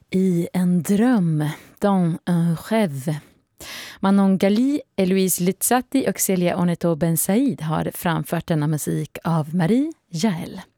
I en dröm, dans un rêve. Manon Gali, Eloise Litzati och Celia Oneto Ben Said har framfört denna musik av Marie Jael.